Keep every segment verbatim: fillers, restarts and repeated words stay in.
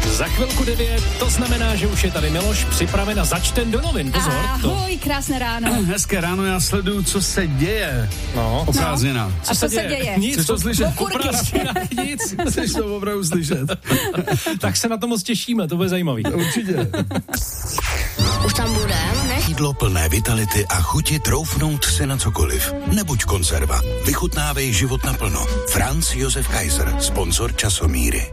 Za chvilku devět, to znamená, že už je tady Miloš připraven a začten do novin. Pozor. Ahoj, to... krásné ráno. Hezké ráno, já sleduju, co se děje. No. O prázdninách. No. A co se děje? děje? Nic. Chceš to slyšet? O prázdninách nic. Chceš to opravdu slyšet? Tak se na to moc těšíme, to bude zajímavý. Určitě. Už tam budem, ne? Jídlo plné vitality a chuti troufnout si na cokoliv. Nebuď konzerva. Vychutnávej život naplno. Franz Josef Kaiser, sponzor Časomíry.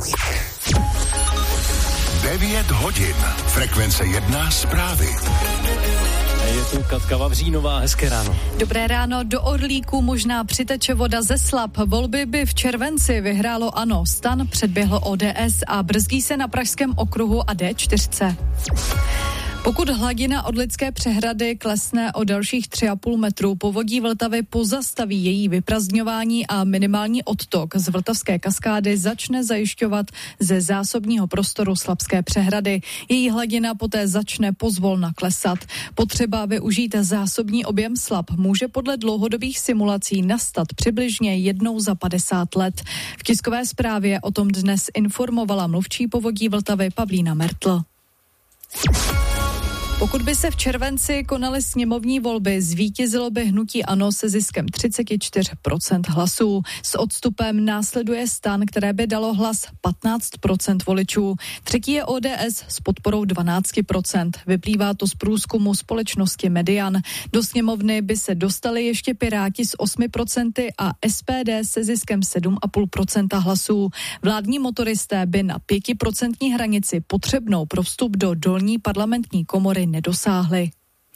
devět hodin. Frekvence jedna zprávy. Je tu Katka Vavřínová, hezké ráno. Dobré ráno, do Orlíku možná přiteče voda ze Slap. Volby by v červenci vyhrálo ANO, STAN předběhlo O D S a brzdí se na pražském okruhu a D čtyři. Pokud hladina Orlické přehrady klesne o dalších tři a půl metru, povodí Vltavy pozastaví její vyprazdňování a minimální odtok z Vltavské kaskády začne zajišťovat ze zásobního prostoru Slapské přehrady. Její hladina poté začne pozvolna klesat. Potřeba využít zásobní objem Slap může podle dlouhodobých simulací nastat přibližně jednou za padesát let. V tiskové zprávě o tom dnes informovala mluvčí povodí Vltavy Pavlína Mertl. Pokud by se v červenci konaly sněmovní volby, zvítězilo by hnutí ANO se ziskem třicet čtyři procent hlasů. S odstupem následuje STAN, které by dalo hlas patnáct procent voličů. Třetí je O D S s podporou dvanáct procent. Vyplývá to z průzkumu společnosti Median. Do sněmovny by se dostali ještě Piráti s osmi procenty a S P D se ziskem sedm a půl procenta hlasů. Vládní motoristé by na pětiprocentní hranici potřebnou pro vstup do dolní parlamentní komory nedosáhli.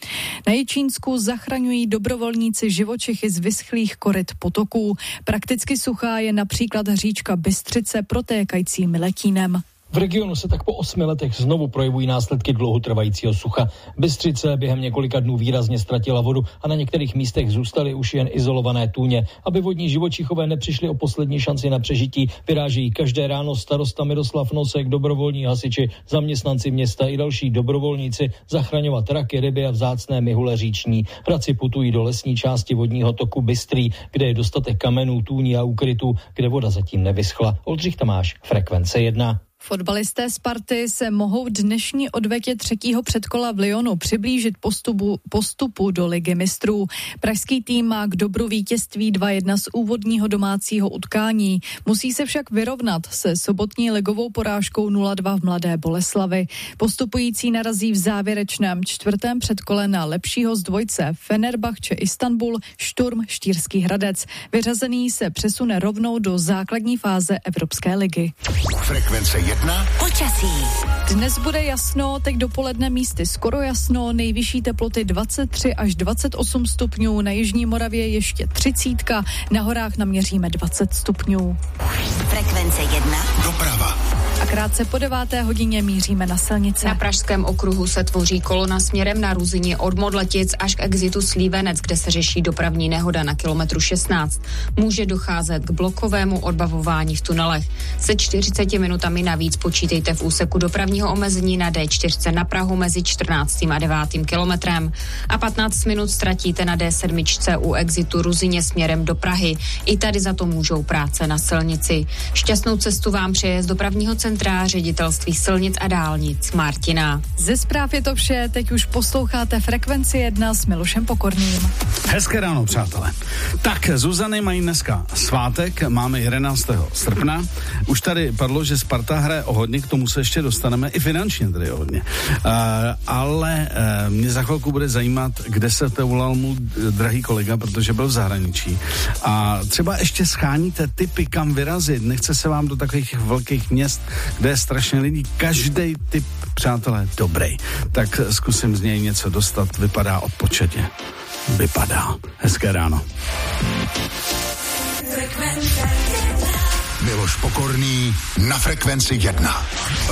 Na Jičínsku zachraňují dobrovolníci živočichy z vyschlých koryt potoků. Prakticky suchá je například říčka Bystřice protékající Miletínem. V regionu se tak po osmi letech znovu projevují následky dlouhotrvajícího sucha. Bystřice během několika dnů výrazně ztratila vodu a na některých místech zůstaly už jen izolované tůně. Aby vodní živočichové nepřišli o poslední šanci na přežití, vyrážejí každé ráno starosta Miroslav Nosek, dobrovolní hasiči, zaměstnanci města i další dobrovolníci zachraňovat raky, ryby a vzácné mihule říční. Vraci putují do lesní části vodního toku Bystrý, kde je dostatek kamenů, tůní a úkrytů, kde voda zatím nevyschla. Oldřich Tamáš, Frekvence jedna. Fotbalisté Sparty se mohou dnešní odvetě třetího předkola v Lyonu přiblížit postupu, postupu do Ligy mistrů. Pražský tým má k dobru vítězství dva jedna z úvodního domácího utkání. Musí se však vyrovnat se sobotní ligovou porážkou nula dva v Mladé Boleslavi. Postupující narazí v závěrečném čtvrtém předkole na lepšího z dvojce Fenerbahče Istanbul, Šturm Štýrský Hradec. Vyřazený se přesune rovnou do základní fáze Evropské ligy. Frekvence jedna. Počasí. Dnes bude jasno, teď dopoledne místy skoro jasno, nejvyšší teploty dvacet tři až dvacet osm stupňů, na jižní Moravě ještě třicítka, na horách naměříme dvacet stupňů. Frekvence jedna. Doprava. A krátce po deváté hodině míříme na silnice. Na pražském okruhu se tvoří kolona směrem na Ruzyni od Modletic až k exitu Slívenec, kde se řeší dopravní nehoda na kilometru šestnáct. Může docházet k blokovému odbavování v tunelech. Se čtyřiceti minutami navíc počítejte v úseku dopravního omezení na D čtyři na Prahu mezi čtrnáctým a devátým kilometrem. A patnáct minut ztratíte na D sedm u exitu Ruzyně směrem do Prahy. I tady za to můžou práce na silnici. Šťastnou cestu vám přeje z dopravního centra Ředitelství silnic a dálnic Martina. Ze zpráv je to vše, teď už posloucháte Frekvenci jedna s Milošem Pokorným. Hezké ráno, přátelé. Tak, Zuzany mají dneska svátek, máme jedenáctého srpna. Už tady padlo, že Sparta hraje o hodně, k tomu se ještě dostaneme, i finančně tady o hodně. Uh, ale uh, mě za chvilku bude zajímat, kde se to volal můj drahý kolega, protože byl v zahraničí. A třeba ještě scháníte tipy, kam vyrazit. Nechce se vám do takových velkých měst, kde je strašně lidí. Každý tip, přátelé, dobrý. Tak zkusím z něj něco dostat. Vypadá odpočetě. Vypadá. Hezké ráno. Miloš Pokorný na Frekvenci jedna.